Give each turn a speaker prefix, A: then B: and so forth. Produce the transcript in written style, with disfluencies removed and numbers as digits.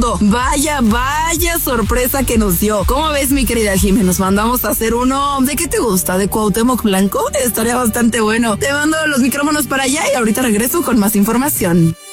A: mundo. Vaya sorpresa que nos dio. ¿Cómo ves, mi querida Jimé? Nos mandamos a hacer uno. ¿De qué te gusta? ¿De Cuauhtémoc Blanco? Estaría bastante bueno. Te mando los micrófonos para allá y ahorita regreso con más información.